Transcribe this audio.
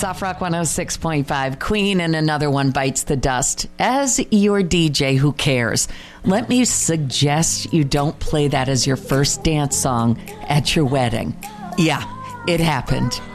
Soft Rock 106.5, Queen, and Another One Bites the Dust. As your DJ who cares, let me suggest you don't play that as your first dance song at your wedding. Yeah, it happened.